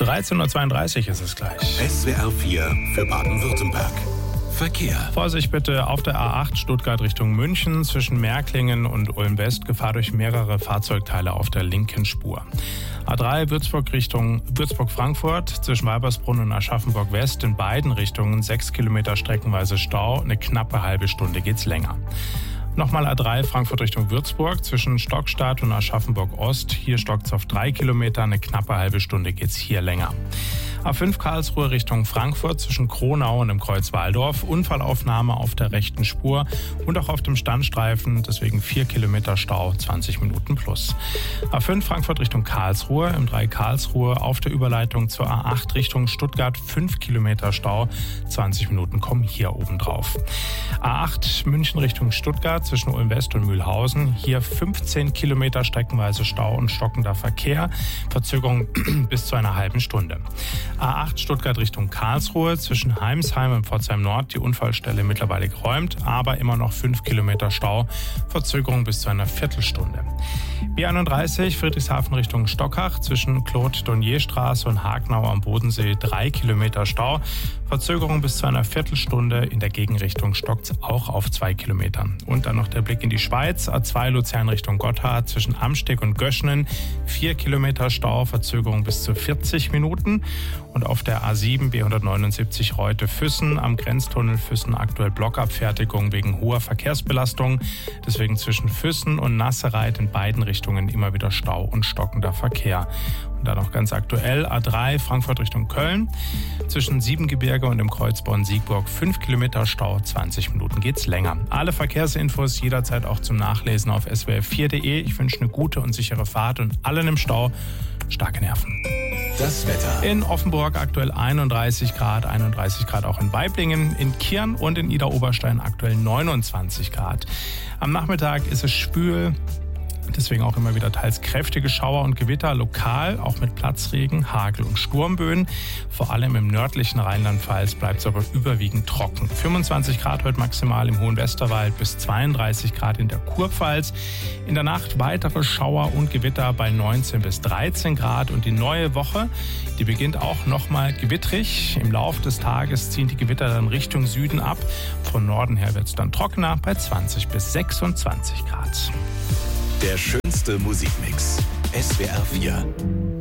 13.32 Uhr ist es gleich. SWR 4 für Baden-Württemberg. Verkehr. Vorsicht bitte auf der A8 Stuttgart Richtung München zwischen Märklingen und Ulm-West. Gefahr durch mehrere Fahrzeugteile auf der linken Spur. A3 Würzburg Richtung Würzburg-Frankfurt zwischen Weibersbrunn und Aschaffenburg-West in beiden Richtungen 6 Kilometer streckenweise Stau. Eine knappe halbe Stunde geht's länger. Nochmal A3 Frankfurt Richtung Würzburg zwischen Stockstadt und Aschaffenburg-Ost. Hier stockt's auf 3 Kilometer, eine knappe halbe Stunde geht's hier länger. A5 Karlsruhe Richtung Frankfurt zwischen Kronau und dem Kreuz Waldorf. Unfallaufnahme auf der rechten Spur und auch auf dem Standstreifen. Deswegen 4 Kilometer Stau, 20 Minuten plus. A5 Frankfurt Richtung Karlsruhe, im 3 Karlsruhe auf der Überleitung zur A8 Richtung Stuttgart 5 Kilometer Stau, 20 Minuten kommen hier oben drauf. A8 München Richtung Stuttgart zwischen Ulm-West und Mühlhausen. Hier 15 Kilometer streckenweise Stau und stockender Verkehr. Verzögerung bis zu einer halben Stunde. A8 Stuttgart Richtung Karlsruhe zwischen Heimsheim und Pforzheim Nord. Die Unfallstelle mittlerweile geräumt, aber immer noch 5 Kilometer Stau. Verzögerung bis zu einer Viertelstunde. B31 Friedrichshafen Richtung Stockach zwischen Claude-Donnier-Straße und Hagenau am Bodensee 3 Kilometer Stau. Verzögerung bis zu einer Viertelstunde. In der Gegenrichtung stockt's auch auf 2 Kilometern. Und dann noch der Blick in die Schweiz. A2 Luzern Richtung Gotthard zwischen Amsteg und Göschenen 4 Kilometer Stau. Verzögerung bis zu 40 Minuten. Und auf der A7 B179 Reute-Füssen am Grenztunnel Füssen aktuell Blockabfertigung wegen hoher Verkehrsbelastung. Deswegen zwischen Füssen und Nassereit in beiden Richtungen immer wieder Stau und stockender Verkehr. Und dann noch ganz aktuell A3 Frankfurt Richtung Köln. Zwischen Siebengebirge und dem Kreuz Bonn-Siegburg 5 Kilometer Stau, 20 Minuten geht's länger. Alle Verkehrsinfos jederzeit auch zum Nachlesen auf swr4.de. Ich wünsche eine gute und sichere Fahrt und allen im Stau starke Nerven. Das Wetter. In Offenburg aktuell 31 Grad auch in Waiblingen, in Kirn und in Idar-Oberstein aktuell 29 Grad. Am Nachmittag ist es schwül. Deswegen auch immer wieder teils kräftige Schauer und Gewitter, lokal auch mit Platzregen, Hagel und Sturmböen. Vor allem im nördlichen Rheinland-Pfalz bleibt es aber überwiegend trocken. 25 Grad heute maximal im Hohen Westerwald bis 32 Grad in der Kurpfalz. In der Nacht weitere Schauer und Gewitter bei 19 bis 13 Grad. Und die neue Woche, die beginnt auch nochmal gewittrig. Im Laufe des Tages ziehen die Gewitter dann Richtung Süden ab. Von Norden her wird es dann trockener bei 20 bis 26 Grad. Der schönste Musikmix. SWR 4.